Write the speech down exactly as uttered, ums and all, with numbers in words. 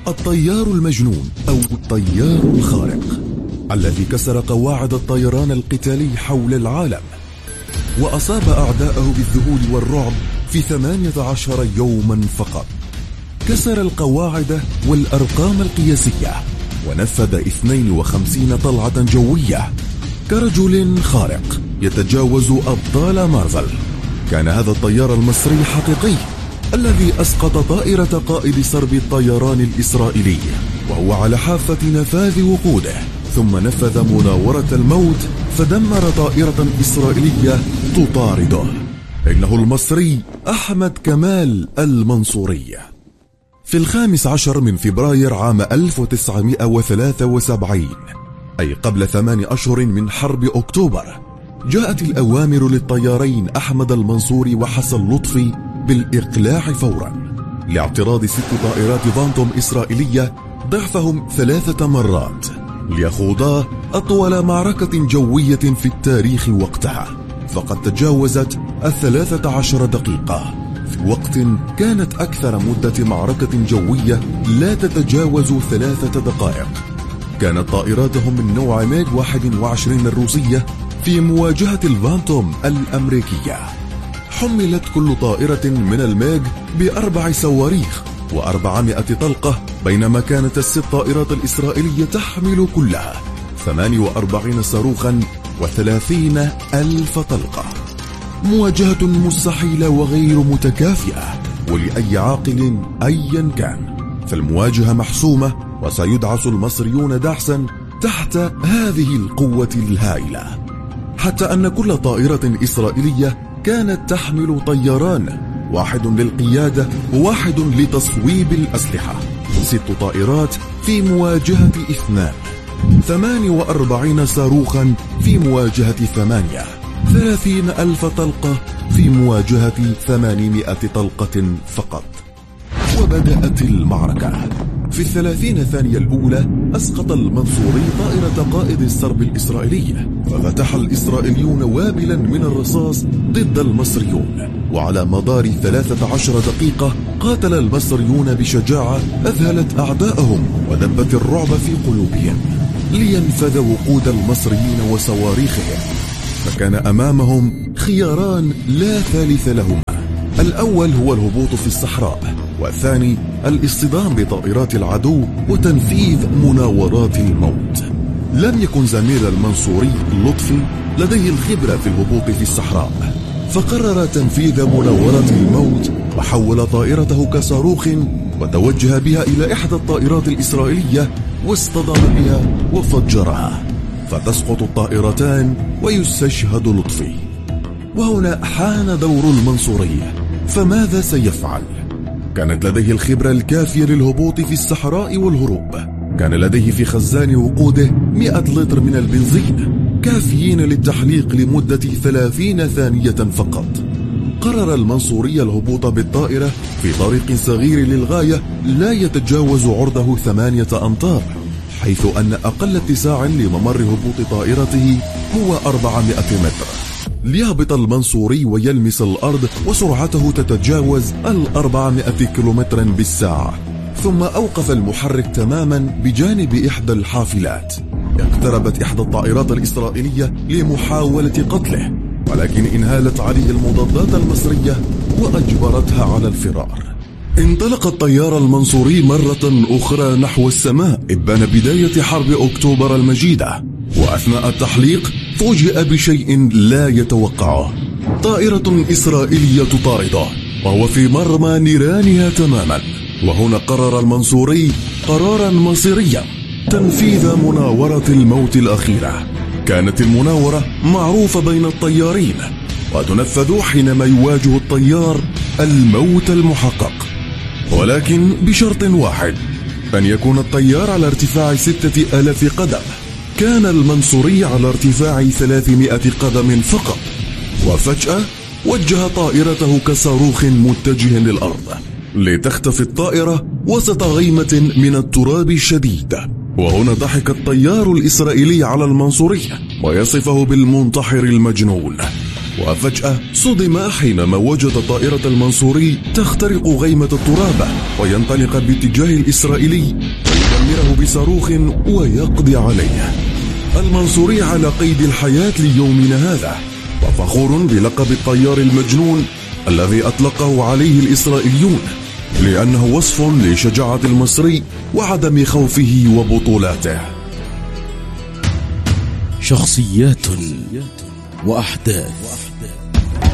الطيار المجنون أو الطيار الخارق الذي كسر قواعد الطيران القتالي حول العالم وأصاب أعداءه بالذهول والرعب في ثمانية عشر يوما فقط. كسر القواعد والأرقام القياسية ونفذ اثنين وخمسين طلعة جوية كرجل خارق يتجاوز أبطال مارفل. كان هذا الطيار المصري حقيقي الذي أسقط طائرة قائد سرب الطيران الإسرائيلي وهو على حافة نفاذ وقوده، ثم نفذ مناورة الموت فدمر طائرة إسرائيلية تطارده. إنه المصري أحمد كمال المنصوري. في الخامس عشر من فبراير عام ألف وتسعمائة وثلاثة وسبعين، أي قبل ثمان أشهر من حرب أكتوبر، جاءت الأوامر للطيارين أحمد المنصوري وحسن لطفي بالإقلاع فورا لاعتراض ست طائرات فانتوم إسرائيلية ضعفهم ثلاثة مرات ليخوضا أطول معركة جوية في التاريخ وقتها، فقد تجاوزت الثلاثة عشر دقيقة في وقت كانت أكثر مدة معركة جوية لا تتجاوز ثلاثة دقائق. كانت طائراتهم من نوع ميج واحد وعشرين الروسية في مواجهة الفانتوم الأمريكية. حملت كل طائرة من الميج بأربع صواريخ وأربعمائة طلقة، بينما كانت الست طائرات الإسرائيلية تحمل كلها ثمانية وأربعين صاروخا وثلاثين ألف طلقة. مواجهة مستحيلة وغير متكافئة، ولأي عاقل أيا كان فالمواجهة محسومة، وسيدعس المصريون دعسا تحت هذه القوة الهائلة، حتى أن كل طائرة إسرائيلية كانت تحمل طياران، واحد للقيادة وواحد لتصويب الأسلحة. ست طائرات في مواجهة اثنان، ثمان وأربعين صاروخا في مواجهة ثمانية، ثلاثين ألف طلقة في مواجهة ثمانمائة طلقة فقط. وبدأت المعركة. في الثلاثين ثانية الأولى أسقط المنصوري طائرة قائد السرب الإسرائيلي، ففتح الإسرائيليون وابلا من الرصاص ضد المصريون، وعلى مدار ثلاثة عشر دقيقة قاتل المصريون بشجاعة أذهلت أعداءهم ودبت الرعب في قلوبهم لينفذ وقود المصريين وصواريخهم. فكان أمامهم خياران لا ثالث لهما: الأول هو الهبوط في الصحراء، والثاني الاصطدام بطائرات العدو وتنفيذ مناورات الموت. لم يكن زميل المنصوري لطفي لديه الخبرة في الهبوط في الصحراء، فقرر تنفيذ مناورة الموت وحول طائرته كصاروخ وتوجه بها إلى إحدى الطائرات الإسرائيلية واصطدم بها وفجرها، فتسقط الطائرتان ويستشهد لطفي. وهنا حان دور المنصوري، فماذا سيفعل؟ كانت لديه الخبرة الكافية للهبوط في الصحراء والهروب. كان لديه في خزان وقوده مئة لتر من البنزين كافيين للتحليق لمدة ثلاثين ثانية فقط. قرر المنصوري الهبوط بالطائرة في طريق صغير للغاية لا يتجاوز عرضه ثمانية أمتار، حيث أن أقل اتساع لممر هبوط طائرته هو أربعمائة متر. ليهبط المنصوري ويلمس الأرض وسرعته تتجاوز الأربعمائة كيلومتر بالساعة، ثم أوقف المحرك تماما بجانب إحدى الحافلات. اقتربت إحدى الطائرات الإسرائيلية لمحاولة قتله، ولكن انهالت عليه المضادات المصرية وأجبرتها على الفرار. انطلق الطيار المنصوري مرة أخرى نحو السماء إبان بداية حرب أكتوبر المجيدة، وأثناء التحليق فوجئ بشيء لا يتوقعه: طائرة إسرائيلية تطارده وهو في مرمى نيرانها تماما. وهنا قرر المنصوري قرارا مصيريا: تنفيذ مناورة الموت الأخيرة. كانت المناورة معروفة بين الطيارين، وتنفذ حينما يواجه الطيار الموت المحقق، ولكن بشرط واحد: أن يكون الطيار على ارتفاع ستة آلاف قدم. كان المنصوري على ارتفاع ثلاثمائة قدم فقط، وفجأة وجه طائرته كصاروخ متجه للأرض لتختفي الطائرة وسط غيمة من التراب الشديد. وهنا ضحك الطيار الإسرائيلي على المنصوري ويصفه بالمنتحر المجنون. وفجأة صدم حينما وجد طائرة المنصوري تخترق غيمة التراب وينطلق باتجاه الإسرائيلي ويدمره بصاروخ ويقضي عليه. المنصوري على قيد الحياة ليومنا هذا، وفخور بلقب الطيار المجنون الذي أطلقه عليه الإسرائيليون، لأنه وصف لشجاعة المصري وعدم خوفه وبطولاته. شخصيات وأحداث